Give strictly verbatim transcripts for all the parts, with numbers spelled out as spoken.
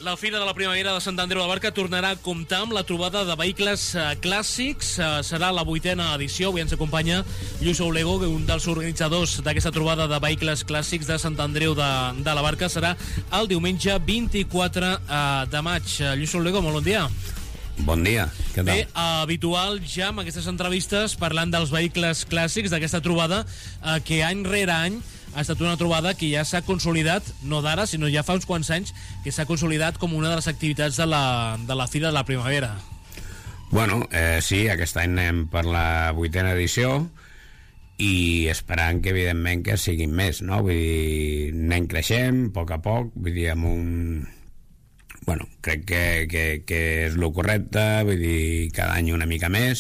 La Fira de la Primavera de Sant Andreu de la Barca tornarà a comptar amb la trobada de vehicles eh, clàssics. Eh, serà la vuitena edició. Avui ens acompanya Lluís Oulego, un dels organitzadors d'aquesta trobada de vehicles clàssics de Sant Andreu de, de la Barca. Serà el diumenge vint-i-quatre eh, de maig. Eh, Lluís Oulego, molt bon dia. Bon dia, què tal? Bé, habitual ja amb aquestes entrevistes parlant dels vehicles clàssics d'aquesta trobada eh, que any rere any ha estat una trobada que ja s'ha consolidat, no d'ara, sinó ja fa uns quants anys, que s'ha consolidat com una de les activitats de la, de la Fira de la Primavera. Bueno, eh, sí, aquest any anem per la vuitena edició i esperant que, evidentment, que siguin més, no? Vull dir, anem creixent, a poc a poc, vull dir, amb un... Bueno, crec que, que, que és el correcte, vull dir, cada any una mica més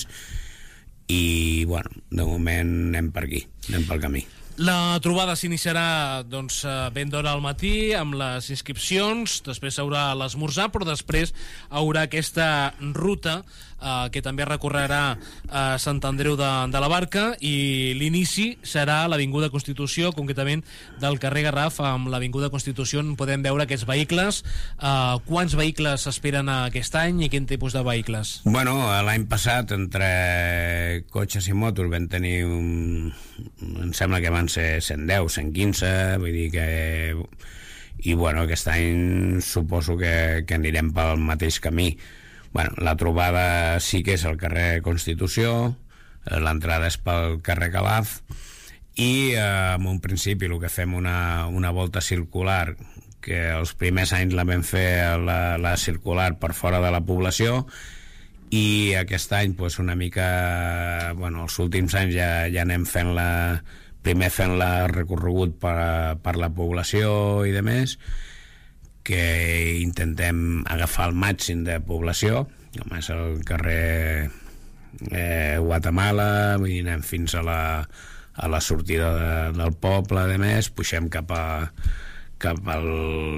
i, bueno, de moment anem per aquí, anem pel camí. La trobada s'iniciarà doncs, ben d'hora al matí amb les inscripcions, després haurà l'esmorzar, però després haurà aquesta ruta eh, que també recorrerà a Sant Andreu de, de la Barca, i l'inici serà a l'Avinguda Constitució, concretament del carrer Garraf amb l'Avinguda Constitució, on podem veure aquests vehicles. Eh, quants vehicles s'esperen aquest any i quin tipus de vehicles? Bueno, l'any passat entre cotxes i motos vam tenir un... em sembla que van ser cent deu, cent quinze, vull dir que... I bueno, aquest any suposo que, que anirem pel mateix camí. Bueno, la trobada sí que és al carrer Constitució, l'entrada és pel carrer Calaf, i eh, en un principi el que fem una, una volta circular, que els primers anys la vam fer la, la circular per fora de la població, i aquest any pues, una mica, bueno, els últims anys ja, ja anem fent la, primer fent la recorregut per, per la població i de més, que intentem agafar el màxim de població, com és el carrer eh, Guatemala, vull dir, anem fins a la, a la sortida de, del poble, de més, pugem cap a cap al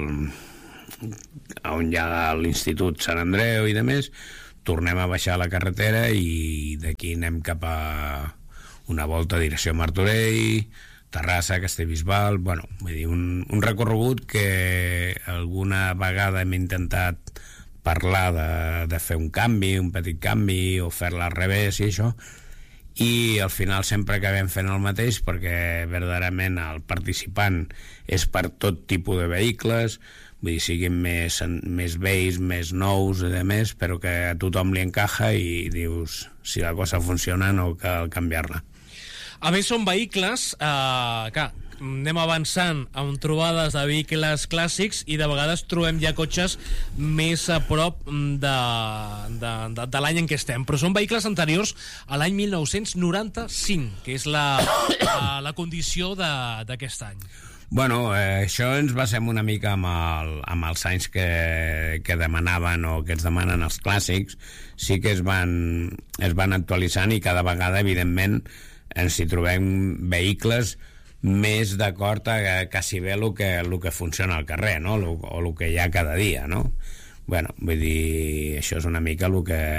on hi ha l'Institut Sant Andreu i de més, tornem a baixar la carretera i d'aquí anem cap a una volta a direcció Martorell, Terrassa, Castellbisbal, bueno, vull dir, un, un recorregut que alguna vegada hem intentat parlar de, de fer un canvi, un petit canvi, o fer-la al revés i això, i al final sempre acabem fent el mateix perquè verdaderament el participant és per tot tipus de vehicles, vull dir, siguin més, més vells, més nous i de més, però que a tothom li encaja i dius, si la cosa funciona no cal canviar-la. A més, són vehicles eh, que anem avançant amb trobades de vehicles clàssics i de vegades trobem ja cotxes més a prop de, de, de, de l'any en què estem, però són vehicles anteriors a l'any mil nou-cents noranta-cinc, que és la, la, la condició d'aquest any. Bueno, eh, això ens basem una mica amb, el, amb els anys que, que demanaven o que ens demanen els clàssics. Sí que es van, es van actualitzant i cada vegada, evidentment, ens hi trobem vehicles més d'acord a quasi bé el que, el que funciona al carrer, no? Lo, o el que hi ha cada dia, no? Bueno, vull dir, això és una mica el que...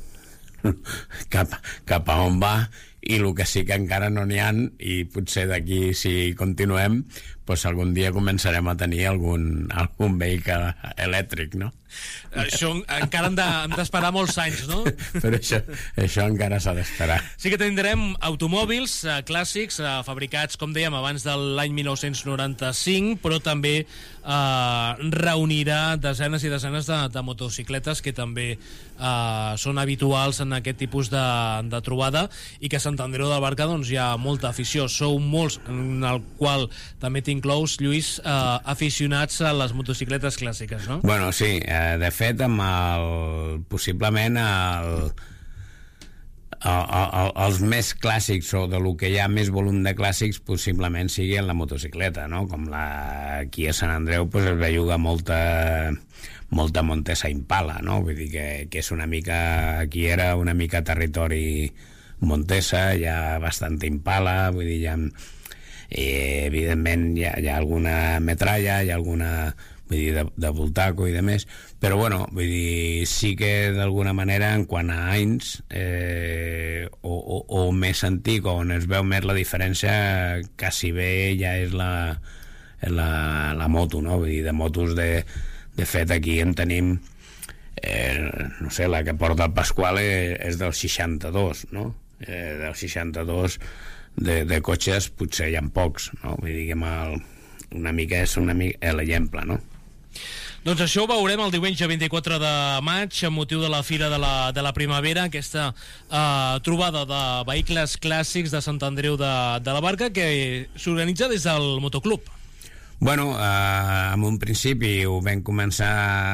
cap, cap a on va, i el que sí que encara no n'hi ha, i potser d'aquí, si continuem, pues algun dia començarem a tenir algun, algun vehicle elèctric, no? Això encara hem d'esperar molts anys, no? Però això, això encara s'ha d'esperar. Sí que tindrem automòbils eh, clàssics, eh, fabricats, com dèiem, abans de l'any mil nou-cents noranta-cinc, però també eh, reunirà desenes i desenes de, de motocicletes que també eh, són habituals en aquest tipus de, de trobada, i que a Sant Andreu de la Barca doncs, hi ha molta afició. Sou molts, en el qual també t'inclous, Lluís, eh, aficionats a les motocicletes clàssiques, no? Bueno, sí, eh, de fet, amb el, possiblement el, el, el, els més clàssics, o de lo que hi ha més volum de clàssics, possiblement sigui en la motocicleta, no? Com la, aquí a Sant Andreu pues, es belluga molta molta Montesa Impala, no? Vull dir que, que és una mica, aquí era una mica territori Montesa, hi ha bastant Impala, vull dir, hi ha, eh, evidentment hi ha, hi ha alguna metralla, hi ha alguna, vull dir, de, de Voltaco i de més, però bueno, vull dir, sí que d'alguna manera en quant a anys eh, o, o, o més antic, on es veu més la diferència, quasi bé ja és la, la, la moto, no? Vull dir, de motos de De fet, aquí en tenim, eh, no sé, la que porta el Pasquale és del seixanta-dos, no? Eh, del seixanta-dos de, de cotxes potser hi ha pocs, no? Vull dir que el, una mica és una mica l'exemple, no? Doncs això ho veurem el diumenge vint-i-quatre de maig, amb motiu de la Fira de la, de la Primavera, aquesta eh, trobada de vehicles clàssics de Sant Andreu de, de la Barca, que s'organitza des del motoclub. Bueno, eh, en un principi ho vam començar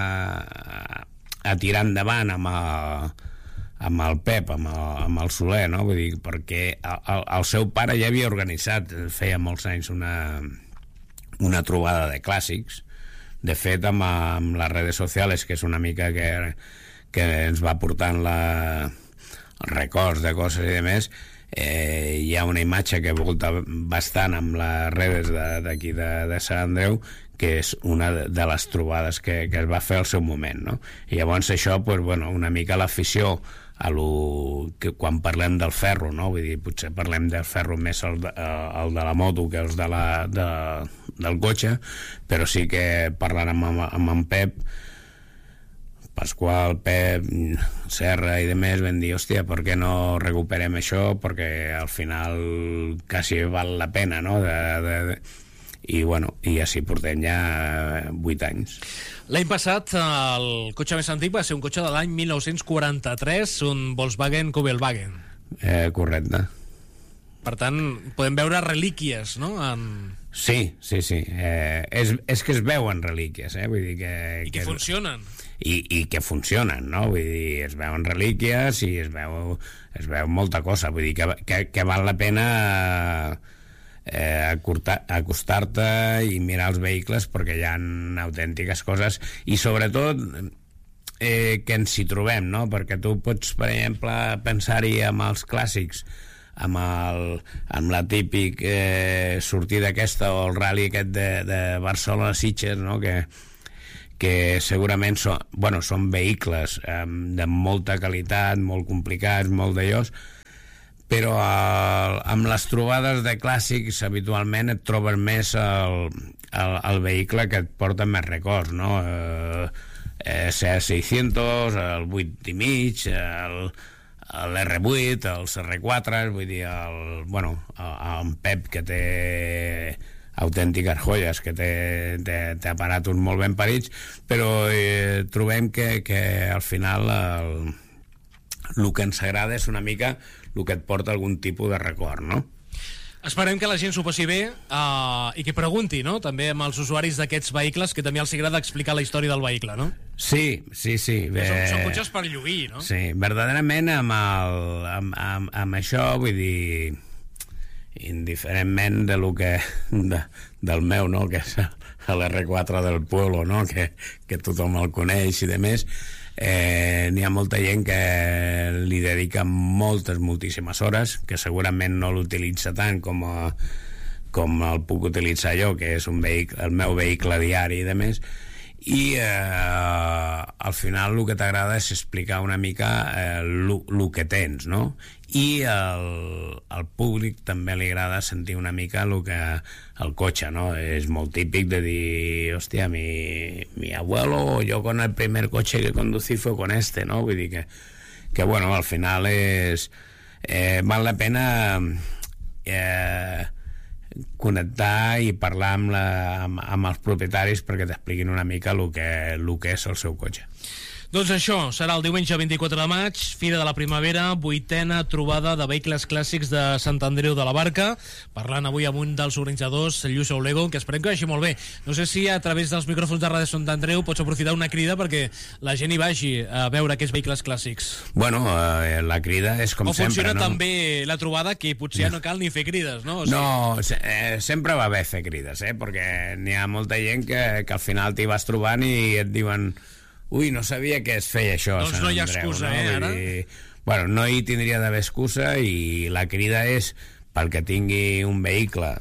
a, a tirar endavant amb el, amb el Pep, amb el, amb el Soler, no? Vull dir, perquè el, el seu pare ja havia organitzat, feia molts anys, una, una trobada de clàssics. De fet, amb, amb les redes socials, que és una mica que, que ens va portant la, els records de coses i de més, eh, hi ha una imatge que volta bastant amb les redes d'aquí de, de, de Sant Andreu, que és una de les trobades que, que es va fer al seu moment, no? I llavors això, pues, bueno, una mica l'afició a lo que quan parlem del ferro, no? Vull dir, potser parlem del ferro més el de, el de la moto que els de la, de, del cotxe, però sí que parlant amb, amb en Pep Pasqual, Pep, Serra i demés, vam dir, hòstia, per què no recuperem això? Perquè al final quasi val la pena, no? De, de, de... I, bueno, i així portem ja vuit anys. L'any passat el cotxe més antic va ser un cotxe de l'any mil nou-cents quaranta-tres, un Volkswagen Kubelwagen. Eh, correcte. Per tant, podem veure relíquies, no? En... Sí, sí, sí. Eh, és, és que es veuen relíquies, eh? Vull dir que... I que, que funcionen. I, I que funcionen, no? Vull dir, es veuen relíquies i es veu, es veu molta cosa. Vull dir que, que, que val la pena... Eh, acostar-te i mirar els vehicles perquè hi ha autèntiques coses i sobretot eh, que ens hi trobem, no? Perquè tu pots, per exemple, pensar-hi amb els clàssics, amb, el, amb la típic eh, sortida aquesta o el rally aquest de, de Barcelona-Sitges, no? Que, que segurament són, bueno, són vehicles eh, de molta qualitat, molt complicats, molt d'allòs, però el, amb les trobades de clàssics habitualment et trobes més el, el, el vehicle que et porta més records, no? Eh, eh, C seiscientos, el vuit i mig, el, l'R vuit, els R quatre, vull dir, el, bueno, el, el Pep, que té autèntiques joies, que té, té, té aparatos molt ben parits, però eh, trobem que, que al final el, el que ens agrada és una mica el que et porta algun tipus de record, no? Esperem que la gent s'ho passi bé uh, i que pregunti, no?, també amb els usuaris d'aquests vehicles, que també els agrada explicar la història del vehicle, no? Sí, sí, sí. Bé, són, són cotxes per lluir, no? Sí, verdaderament amb, el, amb, amb, amb això, vull dir, indiferentment de lo que, de, del meu, no?, que és l'R quatre del Pueblo, no?, que, que tothom el coneix i de més, eh, n'hi ha molta gent que li dedica moltes, moltíssimes hores, que segurament no l'utilitza tant com, a, com el puc utilitzar jo, que és un vehicle, el meu vehicle diari i de més, i eh, al final el que t'agrada és explicar una mica el eh, que tens, no? I el, al públic també li agrada sentir una mica el que el cotxe, no? És molt típic de dir, hòstia, mi, mi abuelo, yo con el primer coche que conducí fue con este, no? Vull dir que, que bueno, al final és eh, val la pena eh, connectar i parlar amb, la, amb, amb els propietaris perquè t'expliquin una mica el que, el que és el seu cotxe. Doncs això, serà el diumenge vint-i-quatre de maig, Fira de la Primavera, vuitena trobada de vehicles clàssics de Sant Andreu de la Barca, parlant avui amb un dels organitzadors, Lluís Olego, que esperem que vagi molt bé. No sé si a través dels micròfons de Ràdio Sant Andreu pots aprofitar una crida perquè la gent hi vagi a veure aquests vehicles clàssics. Bueno, eh, la crida és com sempre, no? O funciona tan bé la trobada que potser ja no cal ni fer crides, no? O sigui... No, se, eh, sempre va bé fer crides, eh? Perquè n'hi ha molta gent que, que al final t'hi vas trobant i et diuen... Ui, no sabia que es feia això a doncs Sant no hi ha Andreu, excusa, no? eh, ara? Dir, bueno, no hi tindria d'haver excusa i la crida és pel que tingui un vehicle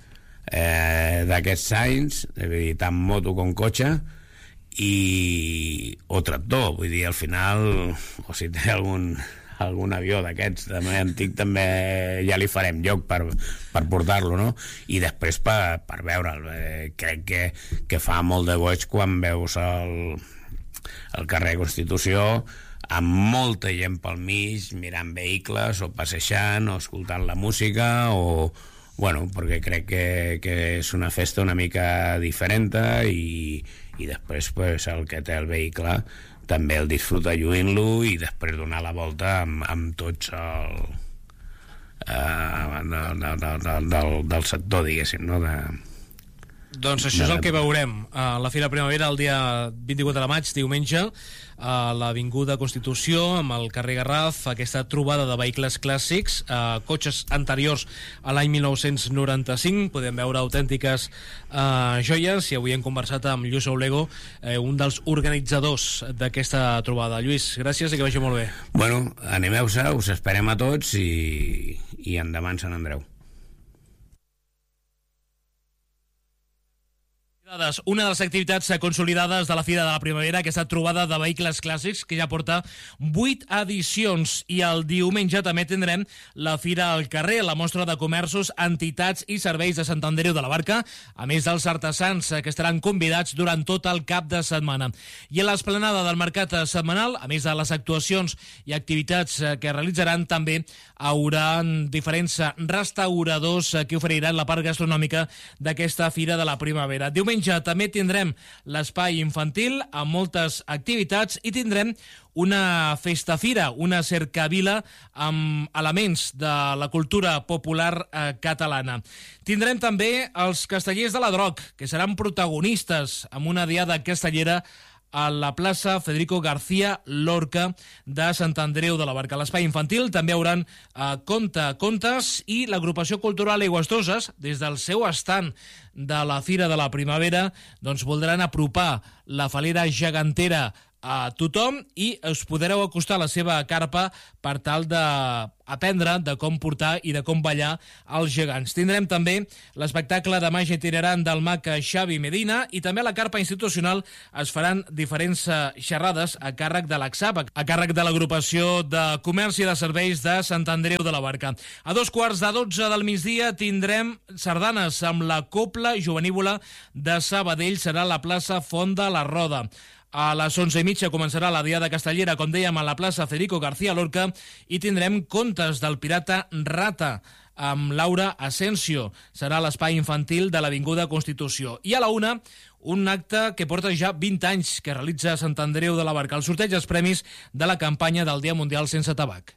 eh, d'aquests anys, vull dir, tant moto com cotxe, i, o tractor, vull dir, al final, o si té algun, algun avió d'aquests també antic també ja li farem lloc per, per portar-lo, no? I després per, per veure'l. Eh, crec que, que fa molt de goig quan veus el, el carrer Constitució amb molta gent pel mig, mirant vehicles o passejant o escoltant la música o... Bueno, perquè crec que, que és una festa una mica diferent i, i després pues, el que té el vehicle també el disfruta lluint-lo i després donar la volta amb, amb tots el, uh, del, del, del, del, del sector, diguéssim, no? De, doncs això és el que veurem a la Fira Primavera el dia vint-i-quatre de maig, diumenge, a l'Avinguda Constitució, amb el carrer Garraf, aquesta trobada de vehicles clàssics, eh, cotxes anteriors a l'any mil nou-cents noranta-cinc. Podem veure autèntiques eh, joies, i avui hem conversat amb Lluís Oulego, eh, un dels organitzadors d'aquesta trobada. Lluís, gràcies i que vagi molt bé. Bueno, animeu-se, us esperem a tots i, i endavant Sant Andreu. Una de les activitats consolidades de la Fira de la Primavera, aquesta trobada de vehicles clàssics, que ja porta vuit edicions, i el diumenge també tindrem la Fira al carrer, la mostra de comerços, entitats i serveis de Sant Andreu de la Barca, a més dels artesans que estaran convidats durant tot el cap de setmana. I a l'esplanada del mercat setmanal, a més de les actuacions i activitats que realitzaran, també haurà diferents restauradors que oferiran la part gastronòmica d'aquesta Fira de la Primavera. Diumenge també tindrem l'espai infantil amb moltes activitats i tindrem una festa-fira, una cercavila amb elements de la cultura popular eh, catalana. Tindrem també els castellers de la Droc, que seran protagonistes amb una diada castellera a la plaça Federico García Lorca de Sant Andreu de la Barca. A l'espai infantil també hauran eh, conte, contes, i l'agrupació cultural Aigüestoses, des del seu estand de la Fira de la Primavera, doncs voldran apropar la falera gegantera a tothom i us podreu acostar a la seva carpa per tal d'aprendre de com portar i de com ballar els gegants. Tindrem també l'espectacle de màgia itinerant del mag Xavi Medina, i també a la carpa institucional es faran diferents xerrades a càrrec de l'Axap, a càrrec de l'agrupació de comerç i de serveis de Sant Andreu de la Barca. A dos quarts de dotze del migdia tindrem sardanes amb la Copla Jovenívola de Sabadell, serà a la plaça Font de la Roda. A les onze i mitja començarà la diada castellera, com dèiem, a la plaça Federico García Lorca, i tindrem contes del pirata Rata amb Laura Asensio. Serà l'espai infantil de l'Avinguda Constitució. I a la una, un acte que porta ja vint anys que realitza Sant Andreu de la Barca, el sorteig dels premis de la campanya del Dia Mundial Sense Tabac.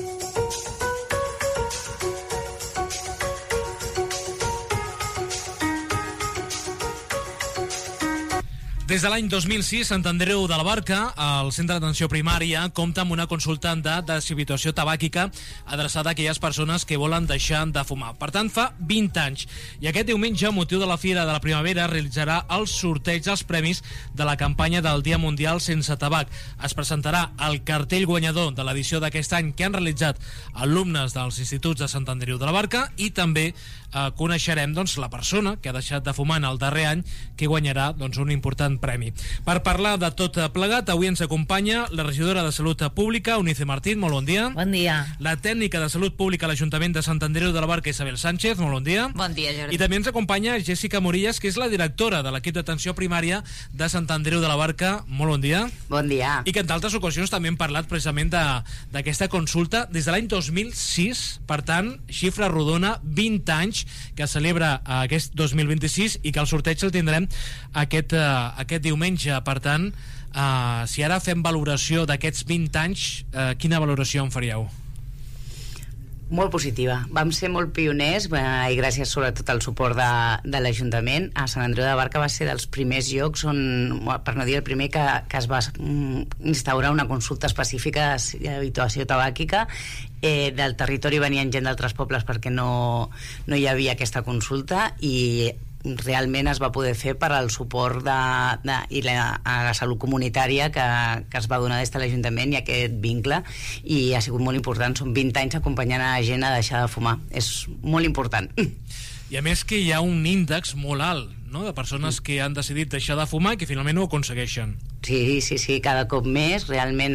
Des de l'any dos mil sis, Sant Andreu de la Barca, el Centre d'Atenció Primària, compta amb una consulta de deshabituació tabàquica adreçada a aquelles persones que volen deixar de fumar. Per tant, fa vint anys. I aquest diumenge, a motiu de la Fira de la Primavera, realitzarà el sorteig dels premis de la campanya del Dia Mundial Sense Tabac. Es presentarà el cartell guanyador de l'edició d'aquest any que han realitzat alumnes dels instituts de Sant Andreu de la Barca, i també eh, coneixerem doncs, la persona que ha deixat de fumar en el darrer any, que guanyarà doncs, un important premi. Per parlar de tot plegat, avui ens acompanya la regidora de Salut Pública, Eunice Martín, molt bon dia. Bon dia. La tècnica de Salut Pública a l'Ajuntament de Sant Andreu de la Barca, Isabel Sánchez, molt bon dia. Bon dia, Jordi. I també ens acompanya Jessica Morillas, que és la directora de l'equip d'atenció primària de Sant Andreu de la Barca, molt bon dia. Bon dia. I que en d'altres ocasions també hem parlat precisament d'aquesta consulta des de l'any dos mil sis, per tant, xifra rodona, vint anys que celebra aquest dos mil vint-i-sis, i que el sorteig el tindrem aquest, uh, aquest diumenge. Per tant, uh, si ara fem valoració d'aquests vint anys, uh, quina valoració en faríeu? Molt positiva. Vam ser molt pioners, eh, i gràcies sobretot al suport de, de l'Ajuntament. A Sant Andreu de la Barca va ser dels primers llocs on, per no dir el primer, que, que es va instaurar una consulta específica d'habituació tabàquica. Eh, del territori venien gent d'altres pobles perquè no, no hi havia aquesta consulta, i realment es va poder fer per al suport de, de, i la, a la salut comunitària que, que es va donar des de l'Ajuntament, i aquest vincle, i ha sigut molt important. Són vint anys acompanyant a la gent a deixar de fumar. És molt important. I a més que hi ha un índex molt alt, no?, de persones que han decidit deixar de fumar i que finalment ho aconsegueixen. Sí, sí, sí, cada cop més. Realment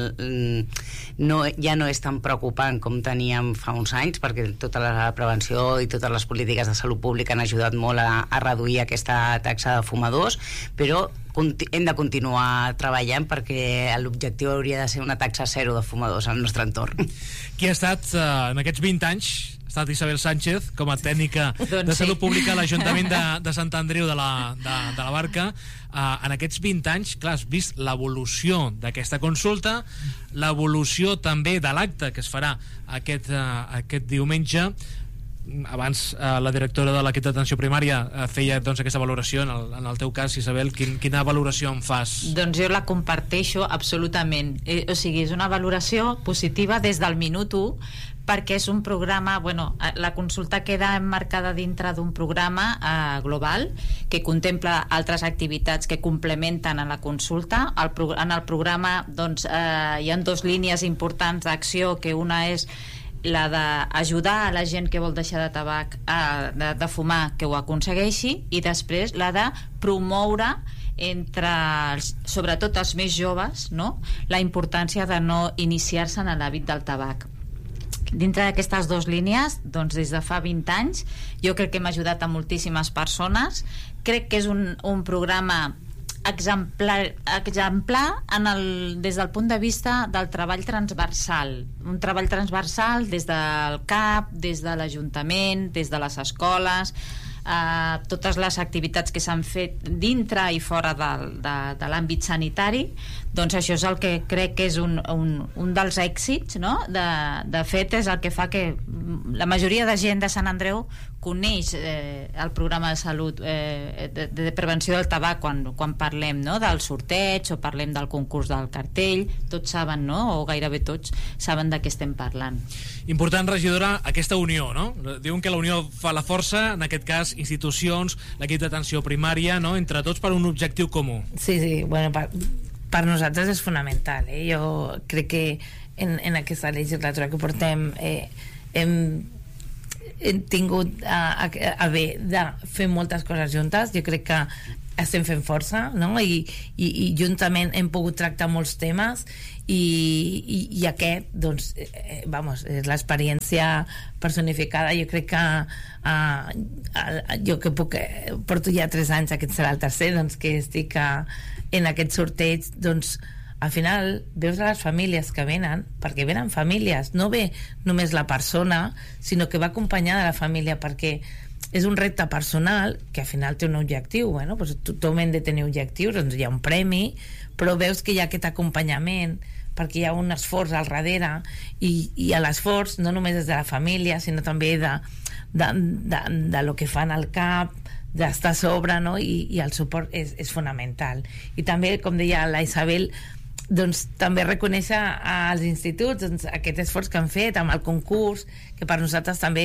el, no, ja no és tan preocupant com teníem fa uns anys, perquè tota la prevenció i totes les polítiques de salut pública han ajudat molt a, a reduir aquesta taxa de fumadors, però hem de continuar treballant perquè l'objectiu hauria de ser una taxa zero de fumadors al nostre entorn. Qui ha estat eh, en aquests vint anys ha estat Isabel Sánchez com a tècnica doncs de Salut sí. Pública a l'Ajuntament de, de Sant Andreu de la, de, de la Barca. Uh, en aquests vint anys, clar, has vist l'evolució d'aquesta consulta, l'evolució també de l'acte que es farà aquest, uh, aquest diumenge. Abans uh, la directora de l'equip d'atenció primària uh, feia doncs, aquesta valoració. En el, en el teu cas, Isabel, quin, quina valoració en fas? Doncs jo la comparteixo absolutament. Eh, o sigui, és una valoració positiva des del minut u, perquè és un programa, bueno, la consulta queda emmarcada dintre d'un programa eh, global que contempla altres activitats que complementen a la consulta. El pro, en el programa doncs, eh, hi ha dues línies importants d'acció, que una és la d'ajudar a la gent que vol deixar de tabac, eh, de, de fumar, que ho aconsegueixi, i després la de promoure entre els, sobretot els més joves, no?, la importància de no iniciar-se en l'hàbit del tabac. Dintre d'aquestes dues línies, doncs des de fa vint anys, jo crec que hem ajudat a moltíssimes persones. Crec que és un, un programa exemplar, exemplar en el, des del punt de vista del treball transversal. Un treball transversal des del C A P, des de l'Ajuntament, des de les escoles, eh, totes les activitats que s'han fet dintre i fora de, de, de l'àmbit sanitari. Doncs això és el que crec que és un, un, un dels èxits, no? De, de fet és el que fa que la majoria de gent de Sant Andreu coneix eh, el programa de salut eh, de, de prevenció del tabac quan, quan parlem, no?, del sorteig o parlem del concurs del cartell. Tots saben, no?, o gairebé tots saben de què estem parlant. Important, regidora, aquesta unió, no? Diuen que la unió fa la força, en aquest cas institucions, l'equip d'atenció primària, no?, entre tots per un objectiu comú. Sí, sí, bueno, per, per nosaltres és fonamental, eh? Jo crec que en, en aquesta legislatura que portem eh, hem hem tingut a, a, a bé de fer moltes coses juntes. Jo crec que estem fent força, no? I, i, i juntament hem pogut tractar molts temes i, i, i aquest, doncs, eh, vamos, és l'experiència personificada. Jo crec que eh, jo que puc, eh, porto ja tres anys, aquest serà el tercer, doncs, que estic a, en aquest sorteig, doncs al final veus a les famílies que venen, perquè venen famílies, no ve només la persona, sinó que va acompanyada de la família, perquè és un repte personal que al final té un objectiu. Bueno, doncs tothom hem de tenir objectius, doncs hi ha un premi, però veus que hi ha aquest acompanyament, perquè hi ha un esforç al darrere, i, i l'esforç no només és de la família, sinó també de, de, de, de lo que fan al cap, d'estar a sobre, no? I, i el suport és, és fonamental. I també, com deia la Isabel, doncs també reconèixer als instituts doncs, aquest esforç que han fet amb el concurs, que per nosaltres també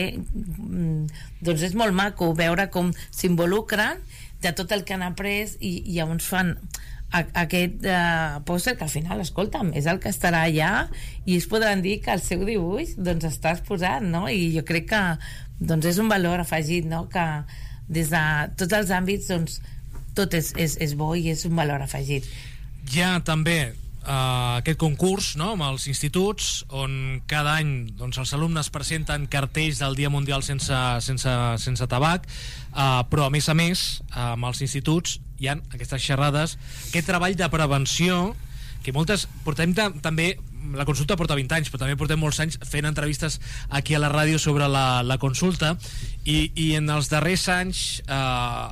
doncs és molt maco veure com s'involucren de tot el que han après i, i llavors fan a, aquest uh, pòster que al final, escolta'm, és el que estarà allà i es podran dir que el seu dibuix doncs està exposat, no? I jo crec que doncs és un valor afegit, no? Que des de tots els àmbits doncs tot és, és, és bo i és un valor afegit. Hi ha també Uh, aquest concurs, no?, amb els instituts, on cada any doncs, els alumnes presenten cartells del Dia Mundial sense, sense, sense tabac, uh, però a més a més uh, amb els instituts hi ha aquestes xerrades, aquest treball de prevenció que moltes portem de, també, la consulta porta vint anys, però també portem molts anys fent entrevistes aquí a la ràdio sobre la, la consulta, i, i en els darrers anys uh,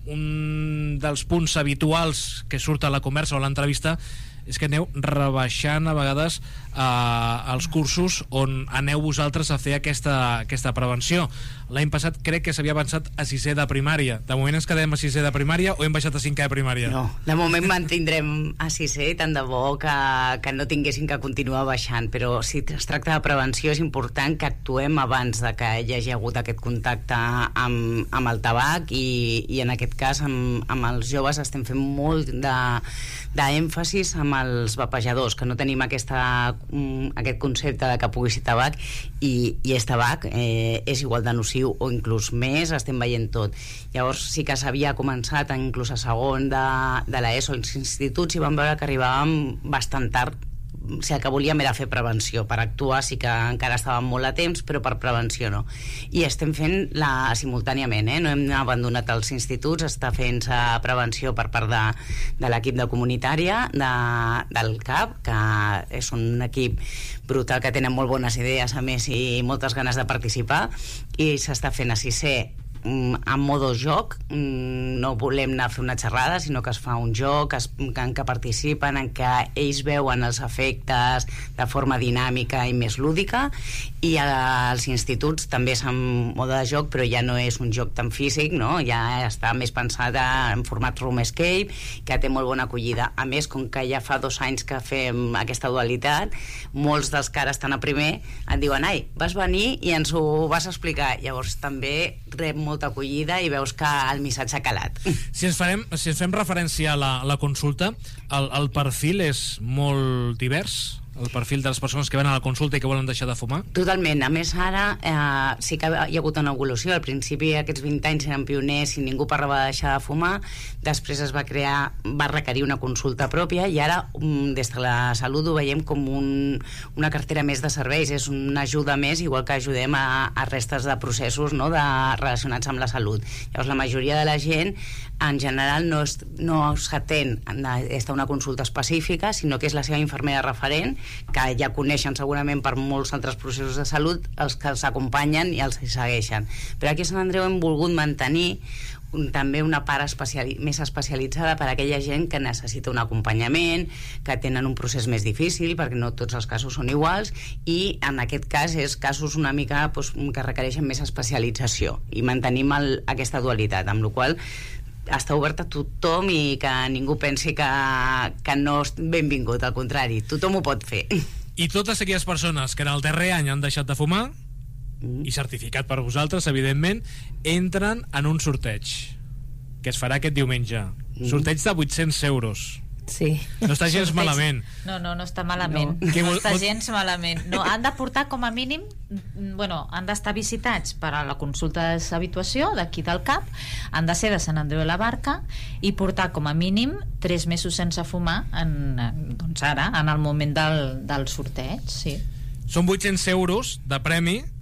un dels punts habituals que surt a la conversa o a l'entrevista és que aneu rebaixant a vegades eh, els cursos on aneu vosaltres a fer aquesta, aquesta prevenció. L'any passat crec que s'havia avançat a sisè de primària. De moment ens quedem a sisè de primària o hem baixat a cinquè de primària? No, de moment mantindrem a sisè, tant de bo que, que no tinguéssim que continuar baixant, però si es tracta de prevenció és important que actuem abans de que hi hagi hagut aquest contacte amb, amb el tabac i, i en aquest cas amb, amb els joves estem fent molt de, d'èmfasis amb amb els vapejadors, que no tenim aquesta, aquest concepte de que pugui ser tabac, i, i és tabac, eh, és igual de nociu o inclús més, estem veient tot. Llavors sí que s'havia començat inclús a segon de, de l'ESO als instituts, i vam veure que arribàvem bastant tard. O sigui, el que volíem era fer prevenció. Per actuar sí que encara estàvem molt a temps, però per prevenció no. I estem fent-la simultàniament, eh? No hem abandonat els instituts, està fent-se prevenció per part de, de l'equip de comunitària de, del C A P, que és un equip brutal, que tenen molt bones idees, a més, i moltes ganes de participar, i s'està fent a sisè en modo joc. No volem anar a fer una xerrada, sinó que es fa un joc es, en què participen, en què ells veuen els efectes de forma dinàmica i més lúdica, i als instituts també és en mode de joc, però ja no és un joc tan físic, no? Ja està més pensat en format room escape, que té molt bona acollida. A més, com que ja fa dos anys que fem aquesta dualitat, molts dels que ara estan a primer et diuen: ai, vas venir i ens ho vas explicar. Llavors també rep molta acollida i veus que el missatge ha calat. Si ens, farem, si ens fem referència a la, a la consulta, el, el perfil és molt divers? El perfil de les persones que van a la consulta i que volen deixar de fumar? Totalment. A més, ara eh, sí que hi ha hagut una evolució. Al principi, aquests vint anys eren pioners i ningú parlava de deixar de fumar. Després es va crear, va requerir una consulta pròpia, i ara des de la salut ho veiem com un, una cartera més de serveis. És una ajuda més, igual que ajudem a, a restes de processos, no?, de, relacionats amb la salut. Llavors, la majoria de la gent en general no, es, no s'atén a estar una consulta específica, sinó que és la seva infermera referent, que ja coneixen segurament per molts altres processos de salut, els que els acompanyen i els segueixen. Però aquí a Sant Andreu hem volgut mantenir un, també una part especiali més especialitzada per a aquella gent que necessita un acompanyament, que tenen un procés més difícil, perquè no tots els casos són iguals, i en aquest cas és casos una mica doncs, que requereixen més especialització, i mantenim el, aquesta dualitat, amb la qual està obert a tothom, i que ningú pensi que, que no és benvingut, al contrari, tothom ho pot fer. I totes aquelles persones que en el darrer any han deixat de fumar, mm. i certificat per vosaltres, evidentment, entren en un sorteig que es farà aquest diumenge. Mm. Sorteig de vuit-cents euros. Sí. No està gens malament. No, no, no està malament. No, no vol, està vol... gens malament. No, han de portar com a mínim, bueno, han d'estar visitats per a la consulta de deshabituació d'aquí del C A P, han de ser de Sant Andreu de la Barca, i portar com a mínim tres mesos sense fumar en, doncs ara, en el moment del, del sorteig, sí. Són vuit-cents euros de premi,